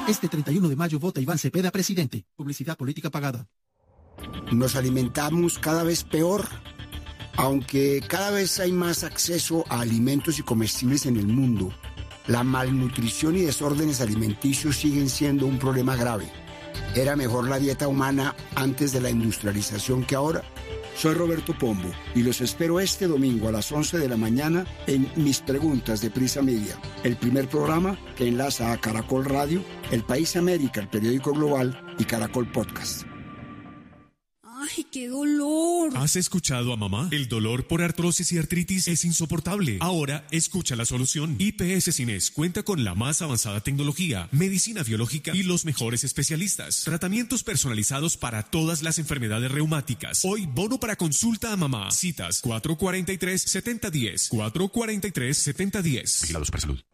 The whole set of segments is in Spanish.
Este 31 de mayo vota Iván Cepeda presidente. Publicidad política pagada. Nos alimentamos cada vez peor. Aunque cada vez hay más acceso a alimentos y comestibles en el mundo, la malnutrición y desórdenes alimenticios siguen siendo un problema grave. ¿Era mejor la dieta humana antes de la industrialización que ahora? Soy Roberto Pombo y los espero este domingo a las 11 de la mañana en Mis Preguntas de Prisa Media, el primer programa que enlaza a Caracol Radio, El País América, el periódico global y Caracol Podcast. ¡Ay, qué dolor! ¿Has escuchado a mamá? El dolor por artrosis y artritis es insoportable. Ahora, escucha la solución. IPS Cines cuenta con la más avanzada tecnología, medicina biológica y los mejores especialistas. Tratamientos personalizados para todas las enfermedades reumáticas. Hoy, bono para consulta a mamá. Citas 443-7010. 443-7010. Vigilados para salud.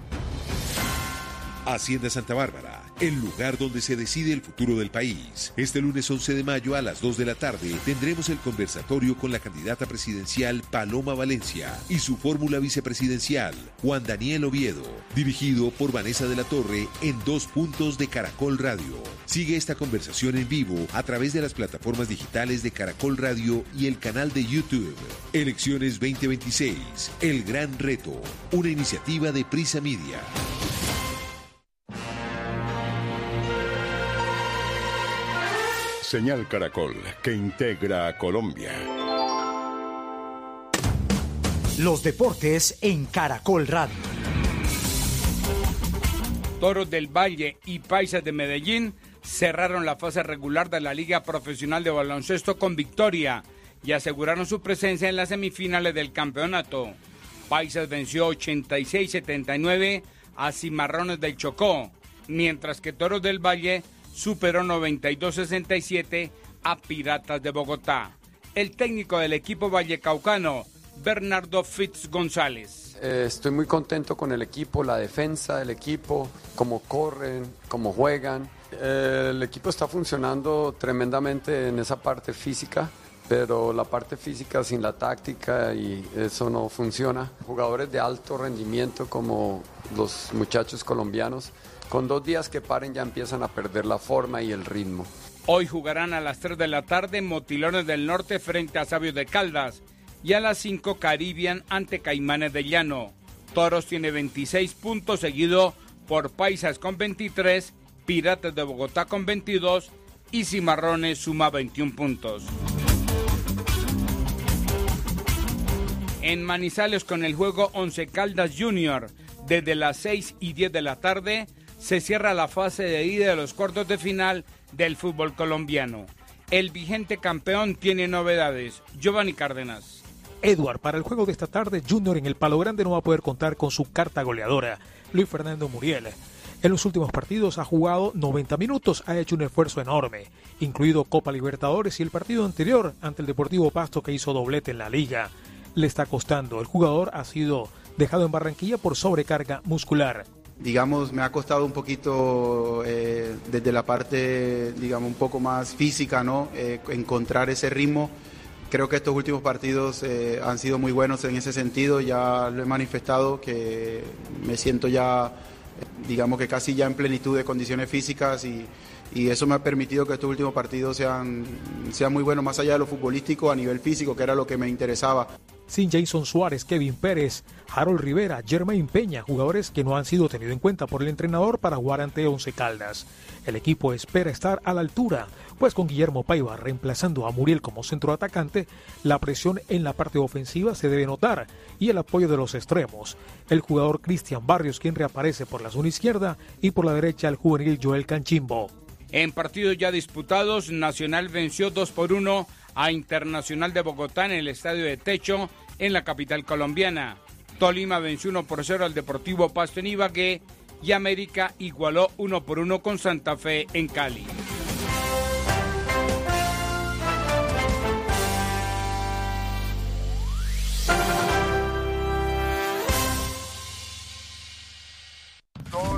Hacienda Santa Bárbara, el lugar donde se decide el futuro del país. Este lunes 11 de mayo a las 2 de la tarde tendremos el conversatorio con la candidata presidencial Paloma Valencia y su fórmula vicepresidencial, Juan Daniel Oviedo, dirigido por Vanessa de la Torre en 2 puntos de Caracol Radio. Sigue esta conversación en vivo a través de las plataformas digitales de Caracol Radio y el canal de YouTube. Elecciones 2026, el gran reto, una iniciativa de Prisa Media. Señal Caracol, que integra a Colombia. Los deportes en Caracol Radio. Toros del Valle y Paisas de Medellín cerraron la fase regular de la Liga Profesional de Baloncesto con victoria y aseguraron su presencia en las semifinales del campeonato. Paisas venció 86-79 a Cimarrones del Chocó, mientras que Toros del Valle superó 92-67 a Piratas de Bogotá. El técnico del equipo vallecaucano, Bernardo Fitz González. Estoy muy contento con el equipo, la defensa del equipo, cómo corren, cómo juegan. El equipo está funcionando tremendamente en esa parte física, pero la parte física sin la táctica y eso no funciona. Jugadores de alto rendimiento como los muchachos colombianos, con 2 días que paren ya empiezan a perder la forma y el ritmo. Hoy jugarán a las 3 de la tarde Motilones del Norte frente a Sabios de Caldas y a las 5 Caribbean ante Caimanes de Llano. Toros tiene 26 puntos, seguido por Paisas con 23, Piratas de Bogotá con 22 y Cimarrones suma 21 puntos. En Manizales con el juego Once Caldas Junior, desde las 6 y 10 de la tarde, se cierra la fase de ida de los cuartos de final del fútbol colombiano. El vigente campeón tiene novedades. Giovanni Cárdenas. Edward, para el juego de esta tarde, Junior en el Palo Grande no va a poder contar con su carta goleadora, Luis Fernando Muriel. En los últimos partidos ha jugado 90 minutos, ha hecho un esfuerzo enorme, incluido Copa Libertadores y el partido anterior ante el Deportivo Pasto que hizo doblete en la liga. Le está costando, el jugador ha sido dejado en Barranquilla por sobrecarga muscular. Digamos, me ha costado un poquito desde la parte, digamos, un poco más física, ¿no? Encontrar ese ritmo. Creo que estos últimos partidos han sido muy buenos en ese sentido, ya lo he manifestado, que me siento ya, digamos que casi ya en plenitud de condiciones físicas y eso me ha permitido que estos últimos partidos sean muy buenos, más allá de lo futbolístico, a nivel físico, que era lo que me interesaba. Sin Jason Suárez, Kevin Pérez, Harold Rivera, Germain Peña, jugadores que no han sido tenidos en cuenta por el entrenador para jugar ante Once Caldas. El equipo espera estar a la altura, pues con Guillermo Paiva reemplazando a Muriel como centroatacante, la presión en la parte ofensiva se debe notar y el apoyo de los extremos. El jugador Cristian Barrios, quien reaparece por la zona izquierda, y por la derecha el juvenil Joel Canchimbo. En partidos ya disputados, Nacional venció 2-1 a Internacional de Bogotá en el Estadio de Techo, en la capital colombiana. Tolima venció 1-0 al Deportivo Pasto en Ibagué y América igualó 1-1 con Santa Fe en Cali.